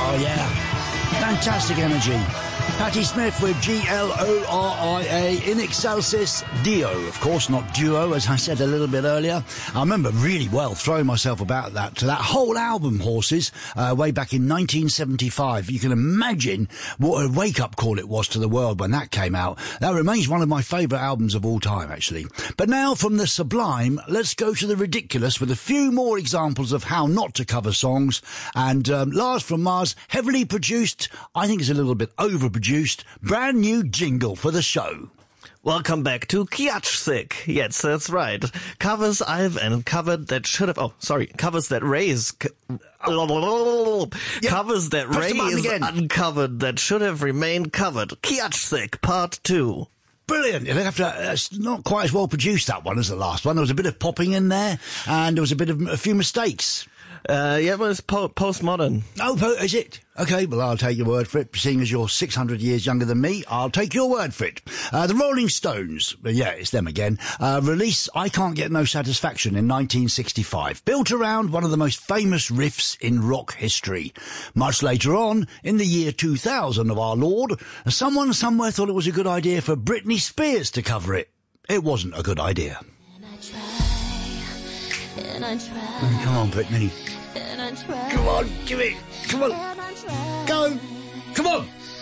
Oh, yeah. Fantastic energy. Patti Smith with Gloria in excelsis Dio. Of course, not duo, as I said a little bit earlier. I remember really well throwing myself about to that whole album, Horses, way back in 1975. You can imagine what a wake-up call it was to the world when that came out. That remains one of my favourite albums of all time, actually. But now, from the sublime, let's go to the ridiculous with a few more examples of how not to cover songs. And Lars from Mars, heavily produced, I think it's a little bit overproduced, brand new jingle for the show. Welcome back to Kiatschzik. Yes, that's right. Covers I've uncovered that should have... Oh, sorry. Covers that raise... Covers that raise uncovered that should have remained covered. Kiatschzik, part 2. Brilliant. It's not quite as well produced, that one, as the last one. There was a bit of popping in there, and there was a few mistakes. Yeah, well, it's postmodern. Oh, is it? Okay, well, I'll take your word for it. Seeing as you're 600 years younger than me, I'll take your word for it. The Rolling Stones, yeah, it's them again, release I Can't Get No Satisfaction in 1965, built around one of the most famous riffs in rock history. Much later on, in the year 2000 of our Lord, someone somewhere thought it was a good idea for Britney Spears to cover it. It wasn't a good idea. And I try, come on, Britney. and I try, Come on, give it. Come on. Go. Come on.